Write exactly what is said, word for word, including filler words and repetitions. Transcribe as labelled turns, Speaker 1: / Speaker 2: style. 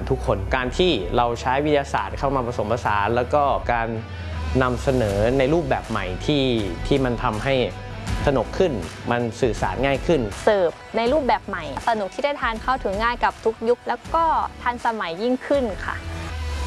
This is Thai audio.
Speaker 1: ทุกคนการที่เราใช้วิทยาศาสตร์เข้ามาผสมผสานแล้วก็การนำเสนอในรูปแบบใหม่ที่ที่มันทำให้สนุกขึ้นมันสื่อสารง่ายขึ้น
Speaker 2: เสิร์ฟในรูปแบบใหม่สนุกที่ได้ทานเข้าถึงง่ายกับทุกยุคแล้วก็ทันสมัยยิ่งขึ้นค่ะ